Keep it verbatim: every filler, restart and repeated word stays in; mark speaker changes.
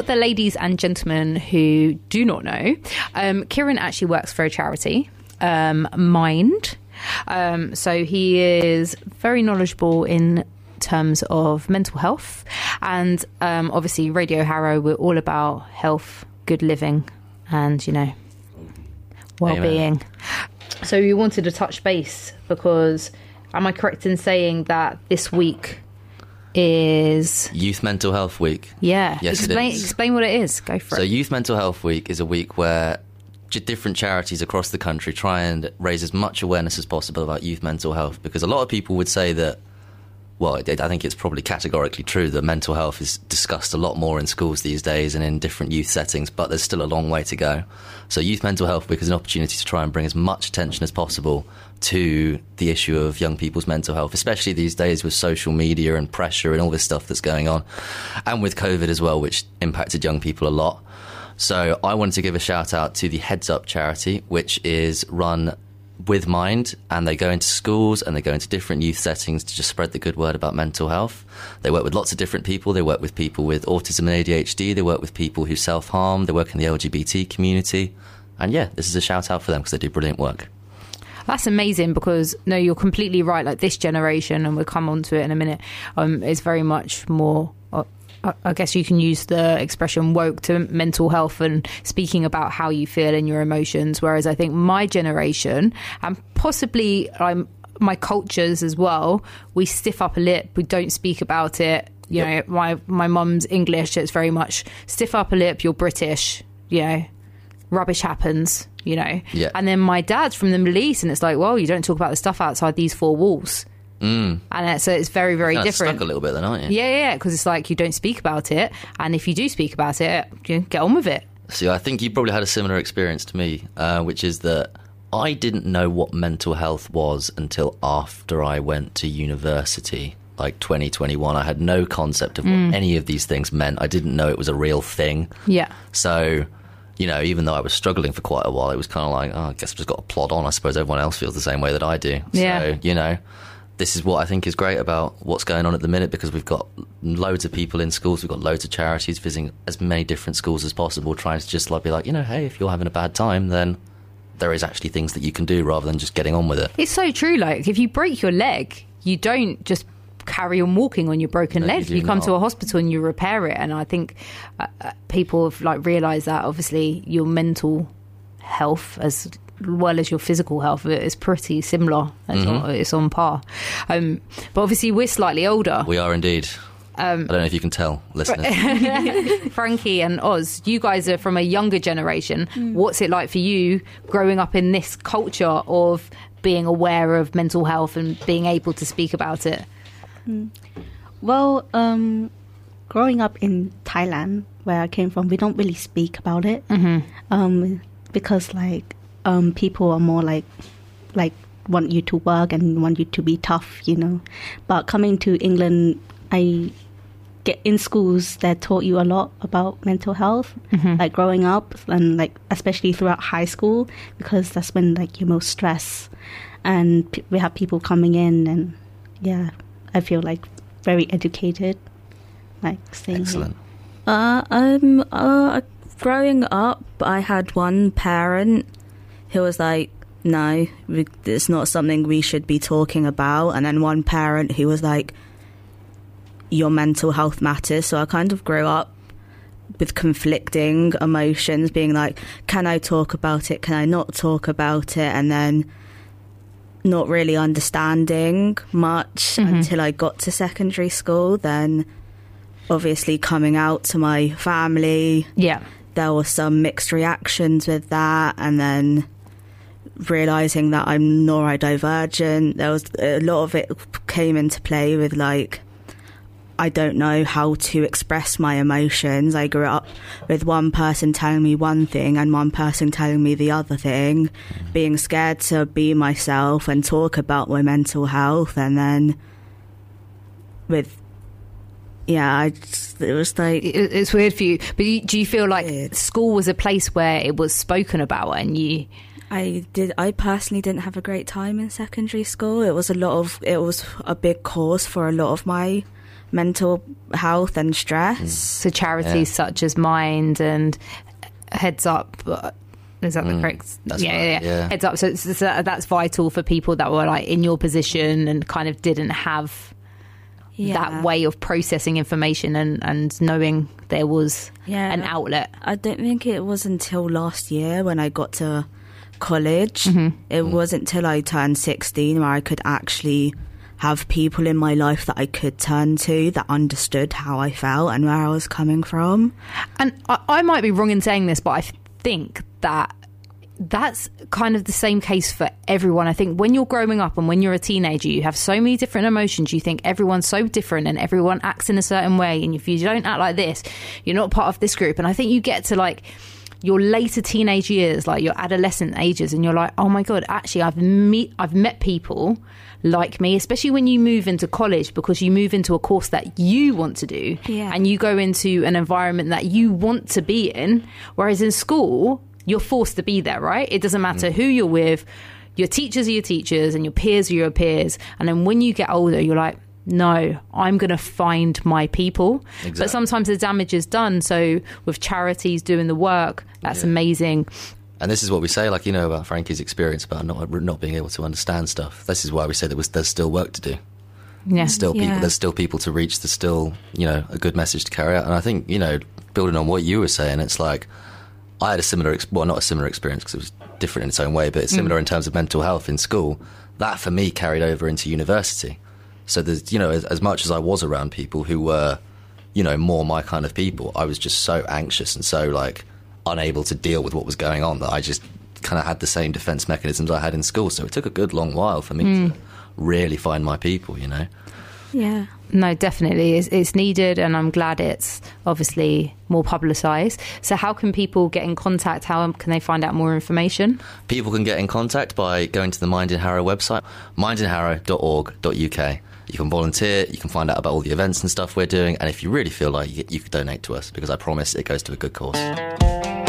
Speaker 1: the ladies and gentlemen who do not know, um, Kieran actually works for a charity, um, Mind. Um, so he is very knowledgeable in terms of mental health, and um, obviously Radio Harrow, we're all about health, good living, and, you know, well-being. Amen. So we wanted to touch base because, am I correct in saying that this week is
Speaker 2: Youth Mental Health Week?
Speaker 1: Yeah.
Speaker 2: Yes,
Speaker 1: explain,
Speaker 2: it is.
Speaker 1: Explain what it is. Go for
Speaker 2: so
Speaker 1: it.
Speaker 2: So Youth Mental Health Week is a week where different charities across the country try and raise as much awareness as possible about youth mental health, because a lot of people would say that, well, I think it's probably categorically true that mental health is discussed a lot more in schools these days and in different youth settings, but there's still a long way to go. So Youth Mental Health Week is an opportunity to try and bring as much attention as possible to the issue of young people's mental health, especially these days with social media and pressure and all this stuff that's going on, and with COVID as well, which impacted young people a lot. So I wanted to give a shout out to the Heads Up charity, which is run with Mind, and they go into schools and they go into different youth settings to just spread the good word about mental health. They work with lots of different people. They work with people with autism and A D H D. They work with people who self-harm. They work in the L G B T community. And yeah, this is a shout out for them because they do brilliant work.
Speaker 1: That's amazing, because, no, you're completely right. Like, this generation, and we'll come on to it in a minute, um, is very much more... Uh, I guess you can use the expression woke to mental health and speaking about how you feel and your emotions. Whereas I think my generation, and possibly um, my cultures as well, we stiff up a lip. We don't speak about it. You yep. know, my my mum's English, it's very much stiff up a lip, you're British, you know, rubbish happens, you know.
Speaker 2: Yeah.
Speaker 1: And then my dad's from the Middle East, and it's like, well, you don't talk about the stuff outside these four walls.
Speaker 2: Mm.
Speaker 1: And uh, so it's very, very
Speaker 2: You're
Speaker 1: different.
Speaker 2: Stuck a little bit then, aren't you?
Speaker 1: Yeah, yeah, because it's like you don't speak about it, and if you do speak about it, you know, get on with it.
Speaker 2: See, I think you probably had a similar experience to me, uh, which is that I didn't know what mental health was until after I went to university, like twenty twenty-one. I had no concept of what mm. any of these things meant. I didn't know it was a real thing.
Speaker 1: Yeah.
Speaker 2: So, you know, even though I was struggling for quite a while, it was kind of like, oh, I guess I've just got to plod on. I suppose everyone else feels the same way that I do.
Speaker 1: Yeah.
Speaker 2: So, you know, this is what I think is great about what's going on at the minute, because we've got loads of people in schools, we've got loads of charities visiting as many different schools as possible, trying to just like be like, you know, hey, if you're having a bad time, then there is actually things that you can do rather than just getting on with it.
Speaker 1: It's so true. Like, if you break your leg, you don't just carry on walking on your broken
Speaker 2: no,
Speaker 1: leg.
Speaker 2: You,
Speaker 1: you come
Speaker 2: not.
Speaker 1: to a hospital and you repair it. And I think uh, people have like realised that obviously your mental health as well as your physical health is pretty similar. Mm-hmm. It's on par. Um, but obviously we're slightly older.
Speaker 2: We are indeed. Um, I don't know if you can tell, listeners.
Speaker 1: Frankie and Oz, you guys are from a younger generation. Mm. What's it like for you growing up in this culture of being aware of mental health and being able to speak about it?
Speaker 3: Mm. Well, um, growing up in Thailand, where I came from, we don't really speak about it. Mm-hmm. Um, because, like, um, people are more like, like, want you to work and want you to be tough, you know. But coming to England, I get in schools that taught you a lot about mental health, mm-hmm. like growing up, and like especially throughout high school, because that's when like you're most stressed, and p- we have people coming in, and yeah, I feel like very educated, like staying
Speaker 2: Excellent.
Speaker 3: Here.
Speaker 4: Uh, um, uh, growing up, I had one parent who was like, no, we, it's not something we should be talking about. And then one parent who was like, your mental health matters. So I kind of grew up with conflicting emotions, being like, can I talk about it? Can I not talk about it? And then not really understanding much mm-hmm. until I got to secondary school. Then obviously coming out to my family.
Speaker 1: Yeah.
Speaker 4: There were some mixed reactions with that. And then realising that I'm neurodivergent, there was a lot of it came into play with like, I don't know how to express my emotions. I grew up with one person telling me one thing and one person telling me the other thing, being scared to be myself and talk about my mental health. And then with, yeah, I just, it was like...
Speaker 1: It's weird for you, but you, do you feel like
Speaker 4: weird.
Speaker 1: School was a place where it was spoken about and you...
Speaker 4: I did. I personally didn't have a great time in secondary school. It was a lot of. It was a big cause for a lot of my mental health and stress.
Speaker 2: Mm.
Speaker 1: So charities
Speaker 2: Yeah.
Speaker 1: such as Mind and Heads Up. uh, Is that the
Speaker 2: Mm,
Speaker 1: correct?
Speaker 2: that's
Speaker 1: yeah,
Speaker 2: right,
Speaker 1: yeah, yeah.
Speaker 2: yeah.
Speaker 1: Heads Up. So, it's, so that's vital for people that were like in your position and kind of didn't have that way of processing information and, and knowing there was
Speaker 4: Yeah.
Speaker 1: an outlet.
Speaker 4: I don't think it was until last year when I got to college.
Speaker 1: Mm-hmm.
Speaker 4: It
Speaker 2: Mm.
Speaker 4: wasn't till I turned sixteen where I could actually have people in my life that I could turn to that understood how I felt and where I was coming from.
Speaker 1: And I, I might be wrong in saying this, but I think that that's kind of the same case for everyone. I think when you're growing up and when you're a teenager, you have so many different emotions. You think everyone's so different and everyone acts in a certain way. And if you don't act like this, you're not part of this group. And I think you get to like your later teenage years, like your adolescent ages, and you're like, oh my God, actually, I've meet, I've met people like me, especially when you move into college, because you move into a course that you want to do
Speaker 4: Yeah.
Speaker 1: and you go into an environment that you want to be in. Whereas in school, you're forced to be there, right? It doesn't matter who you're with. Your teachers are your teachers and your peers are your peers. And then when you get older, you're like, no, I'm going to find my people.
Speaker 2: Exactly.
Speaker 1: But sometimes the damage is done. So with charities doing the work, that's
Speaker 2: Yeah.
Speaker 1: amazing.
Speaker 2: And this is what we say, like, you know, about Frankie's experience about not not being able to understand stuff. This is why we say that there's still work to do.
Speaker 1: Yeah.
Speaker 2: There's still people.
Speaker 4: Yeah.
Speaker 2: There's still people to reach. There's still, you know, a good message to carry out. And I think, you know, building on what you were saying, it's like I had a similar, ex- well, not a similar experience because it was different in its own way, but it's similar in terms of mental health in school. That for me carried over into university. So there's, you know, as, as much as I was around people who were, you know, more my kind of people, I was just so anxious and so like unable to deal with what was going on that I just kind of had the same defense mechanisms I had in school. So it took a good long while for me to really find my people, you know.
Speaker 4: Yeah.
Speaker 1: No, definitely. It's, it's needed, and I'm glad it's obviously more publicised. So how can people get in contact? How can they find out more information?
Speaker 2: People can get in contact by going to the Mind in Harrow website, mind in harrow dot org dot U K. You can volunteer, you can find out about all the events and stuff we're doing, and if you really feel like you, you could donate to us, because I promise it goes to a good cause.